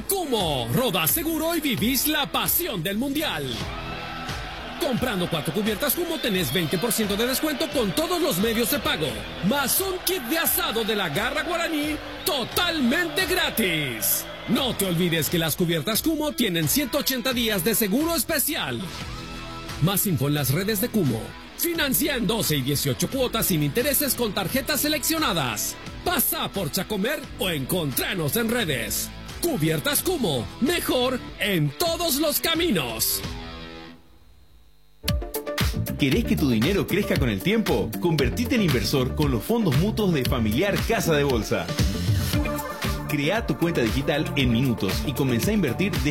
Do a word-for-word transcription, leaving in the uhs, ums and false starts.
Cumo, rodás seguro y vivís la pasión del Mundial. Comprando cuatro cubiertas Cumo tenés veinte por ciento de descuento con todos los medios de pago. Más un kit de asado de la Garra Guaraní totalmente gratis. No te olvides que las cubiertas Cumo tienen ciento ochenta días de seguro especial. Más info en las redes de Cumo. Financia en doce y dieciocho cuotas sin intereses con tarjetas seleccionadas. Pasa por Chacomer o encontranos en redes. Cubiertas Cumo, mejor en todos los caminos. ¿Querés que tu dinero crezca con el tiempo? Convertite en inversor con los fondos mutuos de Familiar Casa de Bolsa. Crea tu cuenta digital en minutos y comenzá a invertir desde